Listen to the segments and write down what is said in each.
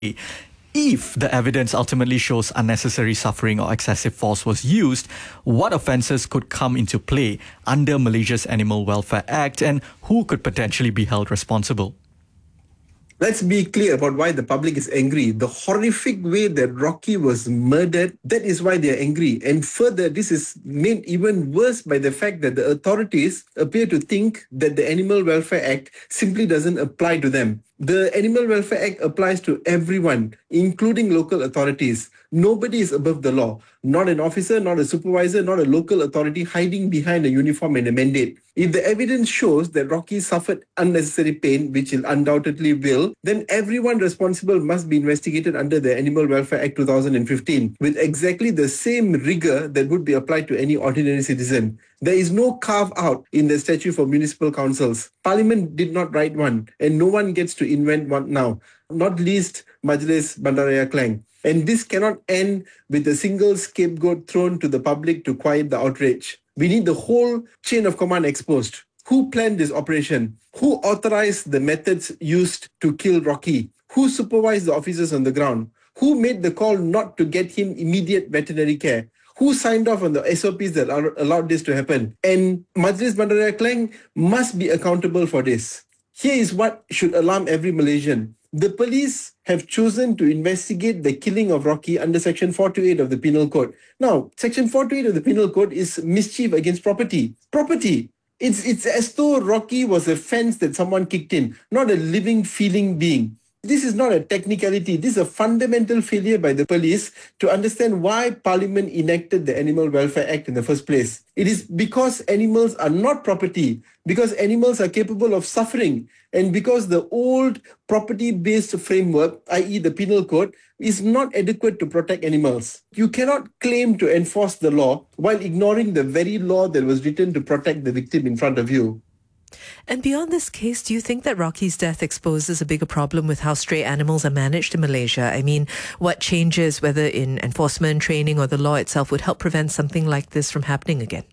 If the evidence ultimately shows unnecessary suffering or excessive force was used, what offences could come into play under Malaysia's Animal Welfare Act and who could potentially be held responsible? Let's be clear about why the public is angry. The horrific way that Rocky was murdered, that is why they are angry. And further, this is made even worse by the fact that the authorities appear to think that the Animal Welfare Act simply doesn't apply to them. The Animal Welfare Act applies to everyone, including local authorities. Nobody is above the law. Not an officer, not a supervisor, not a local authority hiding behind a uniform and a mandate. If the evidence shows that Rocky suffered unnecessary pain, which it undoubtedly will, then everyone responsible must be investigated under the Animal Welfare Act 2015 with exactly the same rigor that would be applied to any ordinary citizen. There is no carve-out in the statute for municipal councils. Parliament did not write one, and no one gets to invent one now, not least Majlis Bandaraya Klang. And this cannot end with a single scapegoat thrown to the public to quiet the outrage. We need the whole chain of command exposed. Who planned this operation? Who authorized the methods used to kill Rocky? Who supervised the officers on the ground? Who made the call not to get him immediate veterinary care? Who signed off on the SOPs that allowed this to happen? And Majlis Bandaraya Klang must be accountable for this. Here is what should alarm every Malaysian. The police have chosen to investigate the killing of Rocky under Section 428 of the Penal Code. Now, Section 428 of the Penal Code is mischief against property. Property. It's as though Rocky was a fence that someone kicked in, not a living, feeling being. This is not a technicality. This is a fundamental failure by the police to understand why Parliament enacted the Animal Welfare Act in the first place. It is because animals are not property, because animals are capable of suffering, and because the old property-based framework, i.e. the Penal Code, is not adequate to protect animals. You cannot claim to enforce the law while ignoring the very law that was written to protect the victim in front of you. And beyond this case, do you think that Rocky's death exposes a bigger problem with how stray animals are managed in Malaysia? I mean, what changes, whether in enforcement, training, or the law itself, would help prevent something like this from happening again?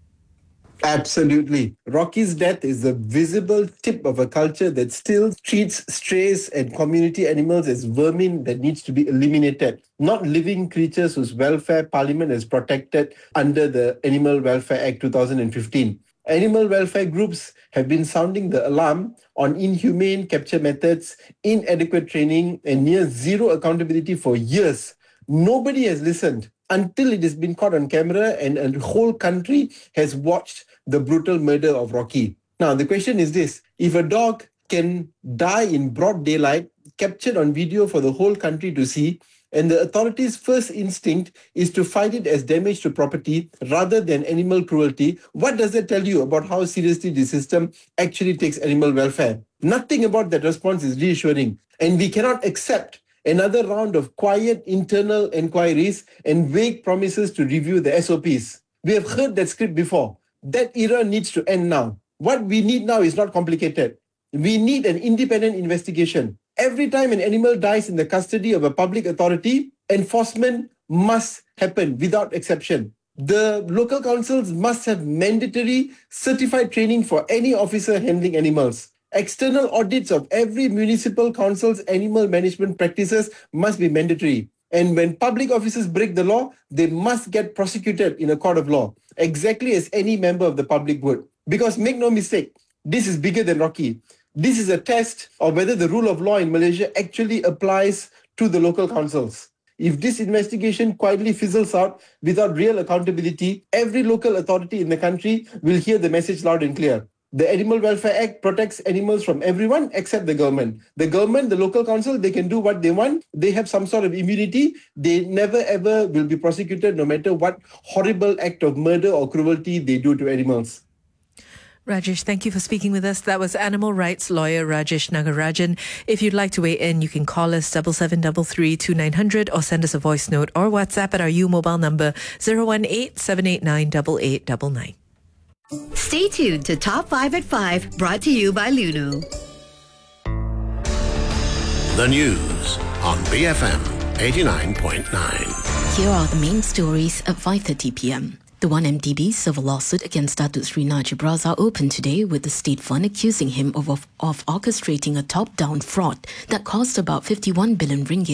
Absolutely. Rocky's death is the visible tip of a culture that still treats strays and community animals as vermin that needs to be eliminated, not living creatures whose welfare Parliament has protected under the Animal Welfare Act 2015. Animal welfare groups have been sounding the alarm on inhumane capture methods, inadequate training, and near zero accountability for years. Nobody has listened until it has been caught on camera and a whole country has watched the brutal murder of Rocky. Now, the question is this. If a dog can die in broad daylight, captured on video for the whole country to see, and the authorities' first instinct is to find it as damage to property rather than animal cruelty, what does that tell you about how seriously the system actually takes animal welfare? Nothing about that response is reassuring. And we cannot accept another round of quiet internal inquiries and vague promises to review the SOPs. We have heard that script before. That era needs to end now. What we need now is not complicated. We need an independent investigation. Every time an animal dies in the custody of a public authority, enforcement must happen without exception. The local councils must have mandatory certified training for any officer handling animals. External audits of every municipal council's animal management practices must be mandatory. And when public officers break the law, they must get prosecuted in a court of law, exactly as any member of the public would. Because make no mistake, this is bigger than Rocky. This is a test of whether the rule of law in Malaysia actually applies to the local councils. If this investigation quietly fizzles out without real accountability, every local authority in the country will hear the message loud and clear. The Animal Welfare Act protects animals from everyone except the government. The government, the local council, they can do what they want. They have some sort of immunity. They never ever will be prosecuted no matter what horrible act of murder or cruelty they do to animals. Rajesh, thank you for speaking with us. That was animal rights lawyer Rajesh Nagarajan. If you'd like to weigh in, you can call us 7733 2900 or send us a voice note or WhatsApp at our U mobile number 018 789 8899. Stay tuned to Top 5 at 5, brought to you by Lunu. The news on BFM 89.9. Here are the main stories at 5:30 p.m. The 1MDB civil lawsuit against Datuk Sri Najib Razak opened today, with the state fund accusing him of orchestrating a top-down fraud that cost about 51 billion ringgit